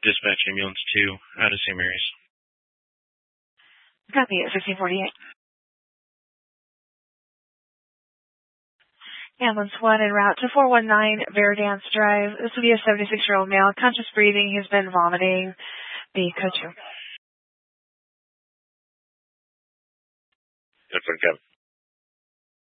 Dispatch ambulance 2 out of St. Mary's. Copy at 1548. Ambulance 1 en route to 419 Veridance Drive. This will be a 76-year-old male, conscious breathing. He's been vomiting. Be code 2. Different Kevin.